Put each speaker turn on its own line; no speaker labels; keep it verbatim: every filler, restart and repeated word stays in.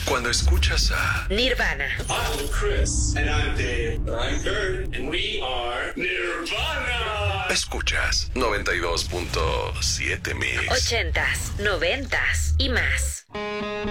Cuando escuchas a
Nirvana.
I'm Chris. And I'm Dave. I'm Kurt. And we are Nirvana.
Escuchas noventa y dos punto siete Mix.
Ochentas, noventas y más.